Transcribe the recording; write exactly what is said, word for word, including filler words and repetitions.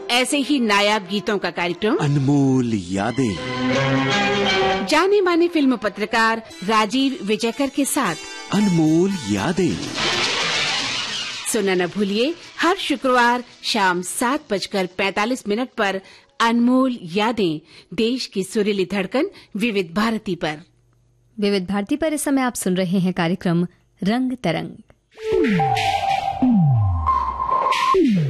ऐसे ही नायाब गीतों का कार्यक्रम अनमोल यादें, जाने माने फिल्म पत्रकार राजीव विजयकर के साथ अनमोल यादें सुनना न भूलिए हर शुक्रवार शाम सात बजकर पैंतालीस मिनट पर अनमोल यादें, देश की सुरीली धड़कन विविध भारती पर। विविध भारती पर इस समय आप सुन रहे हैं कार्यक्रम रंग तरंग।